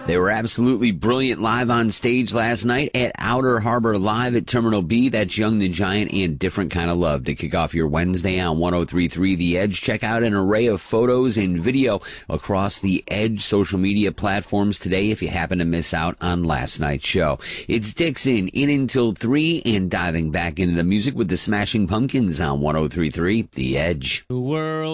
They were absolutely brilliant live on stage last night at Outer Harbor Live at Terminal B. That's Young the Giant and Different Kind of Love to kick off your Wednesday on 103.3 The Edge. Check out an array of photos and video across the Edge social media platforms today if you happen to miss out on last night's show. It's Dixon in until 3 and diving back into the music with the Smashing Pumpkins on 103.3 The Edge. The world